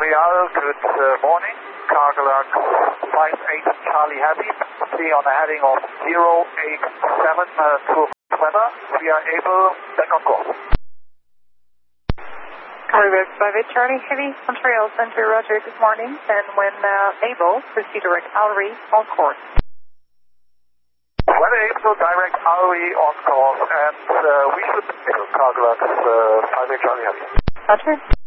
Montreal, good morning. Carglass 58 Charlie Heavy. Be on a heading of 087 to weather. We are able, back on course. Carglass 58 Charlie Heavy, Montreal Center, roger, good morning. And when able, proceed direct Alry on course. When able, direct Alry on course, and we should Carglass 58 Charlie Heavy. Roger.